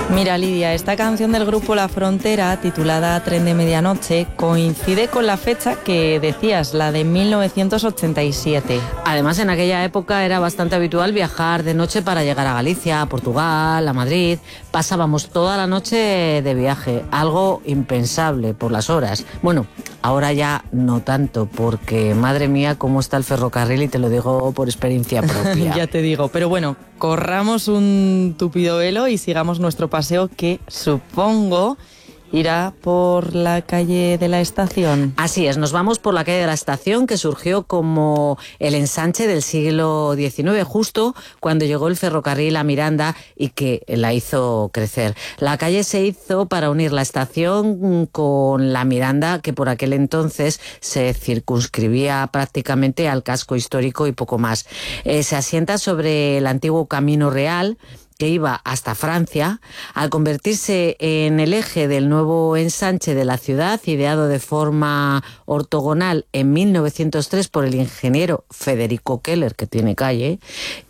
Mira, Lidia, esta canción del grupo La Frontera, titulada Tren de Medianoche, coincide con la fecha que decías, la de 1987. Además, en aquella época era bastante habitual viajar de noche para llegar a Galicia, a Portugal, a Madrid. Pasábamos toda la noche de viaje, algo impensable por las horas. Bueno, ahora ya no tanto, porque madre mía, cómo está el ferrocarril, y te lo digo por experiencia propia. Ya te digo, pero bueno, corramos un tupido velo y sigamos nuestro paseo, que supongo irá por la calle de la Estación. Así es, nos vamos por la calle de la Estación, que surgió como el ensanche del siglo XIX, justo cuando llegó el ferrocarril a Miranda y que la hizo crecer. La calle se hizo para unir la estación con la Miranda, que por aquel entonces se circunscribía prácticamente al casco histórico y poco más. Se asienta sobre el antiguo Camino Real, que iba hasta Francia, al convertirse en el eje del nuevo ensanche de la ciudad, ideado de forma ortogonal en 1903 por el ingeniero Federico Keller, que tiene calle.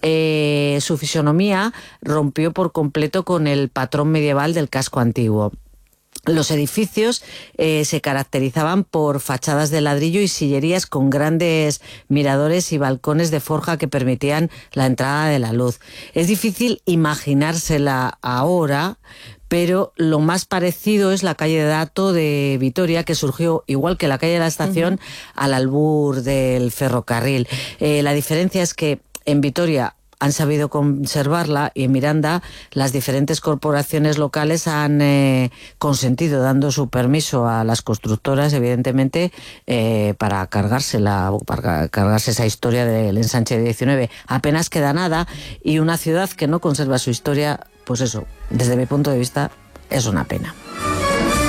Su fisonomía rompió por completo con el patrón medieval del casco antiguo. Los edificios se caracterizaban por fachadas de ladrillo y sillerías con grandes miradores y balcones de forja que permitían la entrada de la luz. Es difícil imaginársela ahora, pero lo más parecido es la calle de Dato de Vitoria, que surgió, igual que la calle de la Estación, al albur del ferrocarril. La diferencia es que en Vitoria han sabido conservarla, y en Miranda las diferentes corporaciones locales han consentido, dando su permiso a las constructoras, evidentemente, para cargarse esa historia del ensanche de 19. Apenas queda nada, y una ciudad que no conserva su historia, pues eso, desde mi punto de vista, es una pena.